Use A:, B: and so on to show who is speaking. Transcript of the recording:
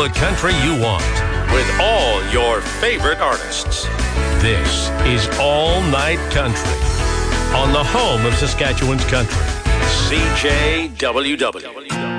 A: the country you want with all your favorite artists. This is All Night Country on the home of Saskatchewan's country, CJWW.